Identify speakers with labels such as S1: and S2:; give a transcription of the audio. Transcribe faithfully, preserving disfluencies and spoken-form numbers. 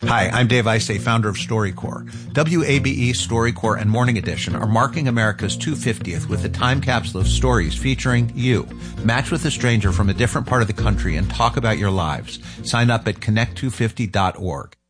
S1: Hi, I'm Dave Isay, founder of StoryCorps. W A B E, StoryCorps, and Morning Edition are marking America's two hundred fiftieth with a time capsule of stories featuring you. Match with a stranger from a different part of the country and talk about your lives. Sign up at connect two fifty dot org.